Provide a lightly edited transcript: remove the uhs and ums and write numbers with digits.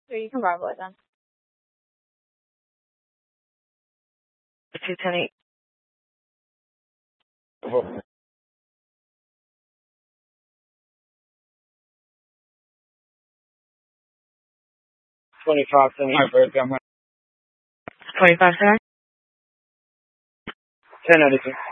So you can rumble it then. 210. 25 cent hybrid gun. 25 cent. 10 edition.